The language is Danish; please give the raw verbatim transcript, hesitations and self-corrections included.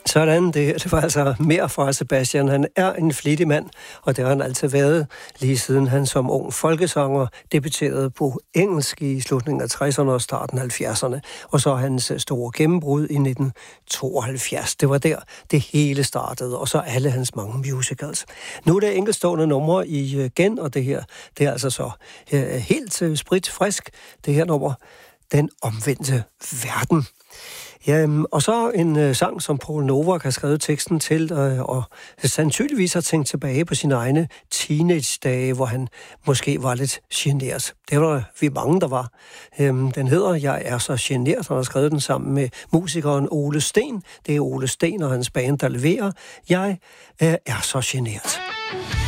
Sådan, det, det var altså mere fra Sebastian. Han er en flittig mand, og det har han altid været, lige siden han som ung folkesanger debuterede på engelsk i slutningen af tresserne og starten af halvfjerdserne, og så hans store gennembrud i nitten tooghalvfjerds. Det var der, det hele startede, og så alle hans mange musicals. Nu er det enkeltstående numre igen, og det her, det er altså så helt spritfrisk, det her nummer, Den omvendte verden. Ja, og så en øh, sang, som Paul Novak har skrevet teksten til, øh, og sandsynligvis har tænkt tilbage på sine egne teenage-dage, hvor han måske var lidt genert. Det var vi mange, der var. Øhm, den hedder Jeg er så genert, han har skrevet den sammen med musikeren Ole Sten. Det er Ole Sten og hans band, der leverer Jeg øh, er så genert.